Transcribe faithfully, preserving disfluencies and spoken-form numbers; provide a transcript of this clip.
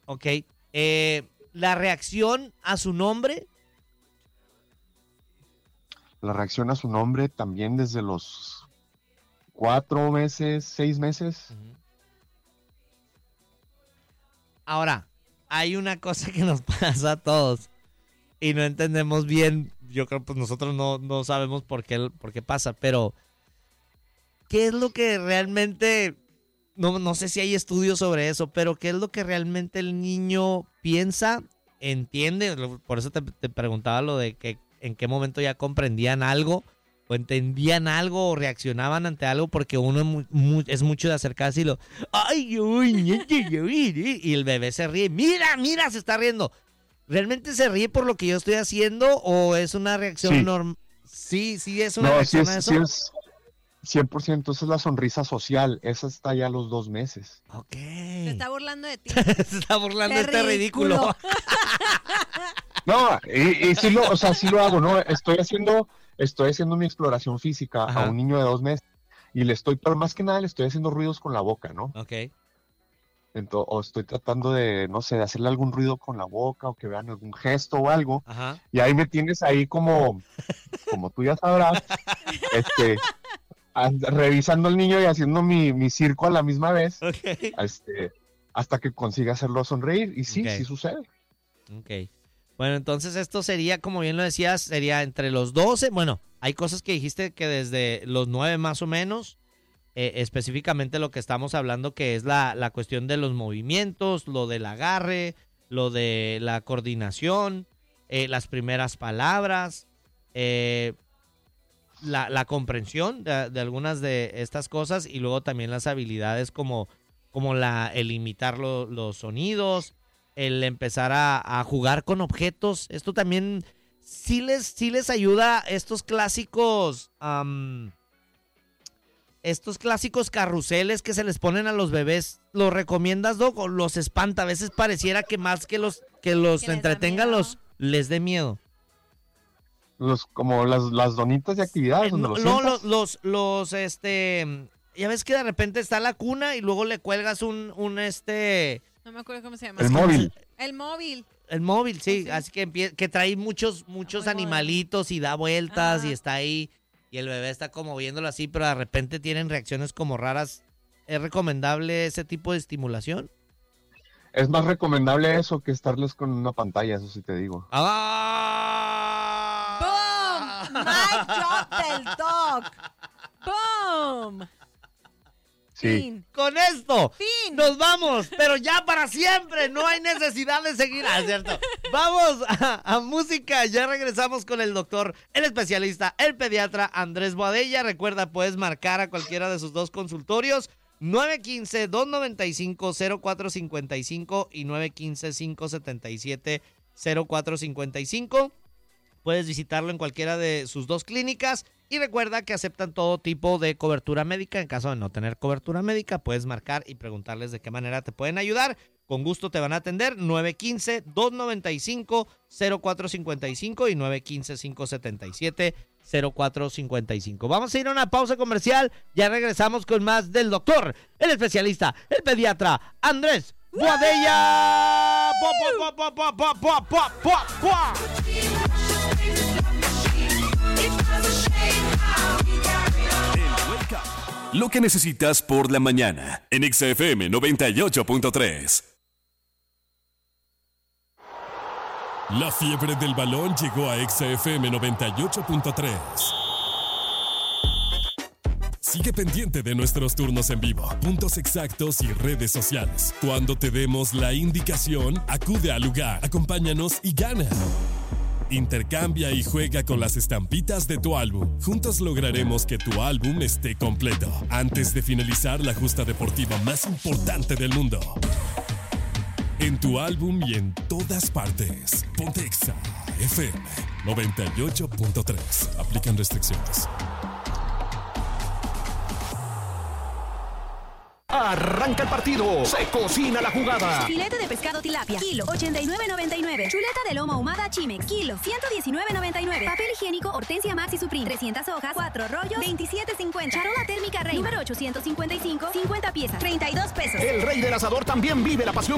Ok. Eh, ¿La reacción a su nombre? La reacción a su nombre también desde los cuatro meses, seis meses. Uh-huh. Ahora, hay una cosa que nos pasa a todos y no entendemos bien. Yo creo que pues nosotros no, no sabemos por qué, por qué pasa, pero ¿qué es lo que realmente... No, no sé si hay estudios sobre eso, pero ¿qué es lo que realmente el niño piensa, entiende? Por eso te, te preguntaba lo de que en qué momento ya comprendían algo, o entendían algo, o reaccionaban ante algo, porque uno es, muy, muy, es mucho de acercarse y lo... ¡Ay, uy! Y el bebé se ríe. ¡Mira, mira! Se está riendo. ¿Realmente se ríe por lo que yo estoy haciendo o es una reacción sí. normal? Sí, sí, es una no, reacción sí es, a eso. Sí es... cien por ciento, esa es la sonrisa social, esa está ya a los dos meses. Ok. Se está burlando de ti. Se está burlando de este ridículo. No, y, y sí lo, o sea, sí lo hago, ¿no? Estoy haciendo, estoy haciendo mi exploración física Ajá. a un niño de dos meses y le estoy, pero más que nada le estoy haciendo ruidos con la boca, ¿no? Ok. Entonces, o estoy tratando de, no sé, de hacerle algún ruido con la boca o que vean algún gesto o algo. Ajá. Y ahí me tienes ahí como, como tú ya sabrás, este... revisando al niño y haciendo mi, mi circo a la misma vez, okay. este, hasta que consiga hacerlo sonreír. Y sí, okay. sí sucede. Ok. Bueno, entonces esto sería, como bien lo decías, sería entre los doce. Bueno, hay cosas que dijiste que desde los nueve más o menos, eh, específicamente lo que estamos hablando, que es la, la cuestión de los movimientos, lo del agarre, lo de la coordinación, eh, las primeras palabras, eh, La, la comprensión de, de algunas de estas cosas y luego también las habilidades como, como la, el imitar lo, los sonidos, el empezar a, a jugar con objetos. Esto también sí les, sí les ayuda estos clásicos, um, estos clásicos carruseles que se les ponen a los bebés. ¿Los recomiendas, Doc, o los espanta? A veces pareciera que más que los, que los que entretengan, los les dé miedo. Los, como las, las donitas de actividades. Eh, donde no, los, no los, los, los, este, ya ves que de repente está la cuna y luego le cuelgas un, un, este... No me acuerdo cómo se llama. El móvil. El móvil. El móvil, sí, sí. así que empie- que trae muchos, muchos Muy animalitos moderno. Y da vueltas. Ajá. Y está ahí, y el bebé está como viéndolo así, pero de repente tienen reacciones como raras. ¿Es recomendable ese tipo de estimulación? Es más recomendable eso que estarles con una pantalla, eso sí te digo. ¡Ah! ¡Boom! ¡Mic drop del Doc! ¡Boom! Sí. Fin. Con esto Fin. Nos vamos, pero ya para siempre. No hay necesidad de seguir. Ah, ¿cierto? Vamos a, a música. Ya regresamos con el doctor, el especialista, el pediatra Andrés Boadella. Recuerda, puedes marcar a cualquiera de sus dos consultorios. nueve uno cinco, dos nueve cinco, cero cuatro cinco cinco y nueve uno cinco, cinco siete siete, cero cuatro cinco cinco. Puedes visitarlo en cualquiera de sus dos clínicas y recuerda que aceptan todo tipo de cobertura médica. En caso de no tener cobertura médica, puedes marcar y preguntarles de qué manera te pueden ayudar. Con gusto te van a atender. nueve uno cinco, dos nueve cinco, cero cuatro cinco cinco y nueve uno cinco, cinco siete siete, cero cuatro cinco cinco. Vamos a ir a una pausa comercial. Ya regresamos con más del doctor, el especialista, el pediatra Andrés Boadella. ¡Pua, pua, pua, pua, pua, pua, pua, pua! Lo que necesitas por la mañana en X F M noventa y ocho punto tres. La fiebre del balón llegó a X F M noventa y ocho punto tres. Sigue pendiente de nuestros turnos en vivo, puntos exactos y redes sociales. Cuando te demos la indicación, acude al lugar, acompáñanos y gana. Intercambia y juega con las estampitas de tu álbum. Juntos lograremos que tu álbum esté completo antes de finalizar la justa deportiva más importante del mundo. En tu álbum y en todas partes. Ponte Exa F M noventa y ocho punto tres. Aplican restricciones. Arranca el partido, se cocina la jugada. Filete de pescado tilapia, kilo, ochenta y nueve noventa y nueve. Chuleta de lomo ahumada Chimex, kilo, ciento diecinueve noventa y nueve. Papel higiénico Hortensia Maxi Supreme, trescientas hojas, cuatro rollos, veintisiete cincuenta. Charola térmica Rey, número ochocientos cincuenta y cinco, cincuenta piezas, treinta y dos pesos. El rey del asador también vive la pasión